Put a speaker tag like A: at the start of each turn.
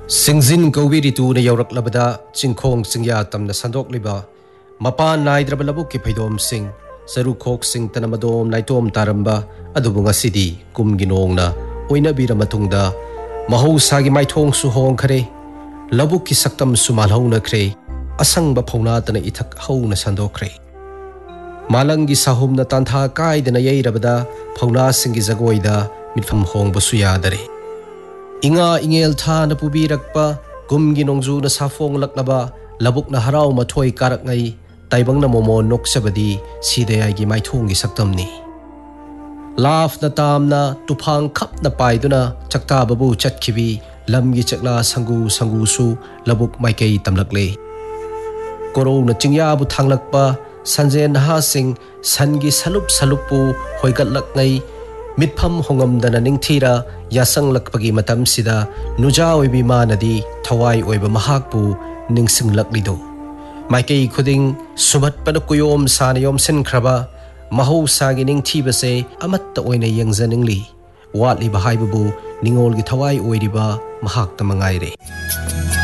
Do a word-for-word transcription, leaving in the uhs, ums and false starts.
A: Singzin Gowi Ritu na Yorak Labada, Chingkong Singya Tam na Sandok Liba, Mapa Naidrabalabuki Paidom Sing, Sarukok Sing Tanamadom Naitom Taramba, Adubunga City, Kum Ginong na, Oina Bira Matungda, Maho Sagi Maitong Suhong Kare, Labuki Saktam Sumalho na Kre, Asang Baponata na Itak Ho na Sandokre. Malangi Sahum na Tantha Kai de na Yayrabada, Pauna Singi Zagoida, Mitfam Hong Basuyadare. Inga ingel tha na pubirakpa kum ginongju na safong laknaba labuk na haraw mathoy karak ngai taibang na momo noksabadi sidayay gi maithong gi saktamni laf na tam na tupang khap na paiduna chakta babu chatkhibi lamgi chakla sangu sangu su labuk maikei tamlakle koro na chingya bu thanglakpa sanjen ha sing sangi salup salupu hoigatlak ngai Mitpam hongam dana ningthira yasang lakpagi matam sida nuja oibi manadi thawai oiba mahakpu ningsing laklido maikei khuding sumat panakuyom sanayom senkraba maho sagi ningthiba se amatta oina yangjaningli watli bahaibu ningol gi thawai oiriba mahak tamangaire